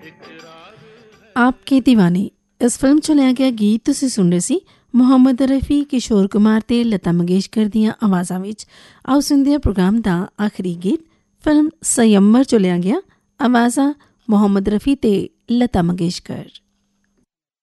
ਆਪਕੇ ਦੀਵਾਨੇ ਇਸ ਫਿਲਮ 'ਚੋਂ ਲਿਆ ਗਿਆ ਗੀਤ ਤੁਸੀਂ ਸੁਣ ਰਹੇ ਸੀ ਮੁਹੰਮਦ ਰਫੀ, ਕਿਸ਼ੋਰ ਕੁਮਾਰ ਤੇ ਲਤਾ ਮੰਗੇਸ਼ਕਰ ਦੀਆਂ ਆਵਾਜ਼ਾਂ ਵਿੱਚ। ਆਓ ਸੁਣਦੇ ਹਾਂ ਪ੍ਰੋਗਰਾਮ ਦਾ ਆਖਰੀ ਗੀਤ ਫਿਲਮ ਸਯੰਮਰ 'ਚੋਂ ਲਿਆ ਗਿਆ, ਆਵਾਜ਼ਾਂ ਮੁਹੰਮਦ ਰਫੀ ਤੇ ਲਤਾ ਮੰਗੇਸ਼ਕਰ।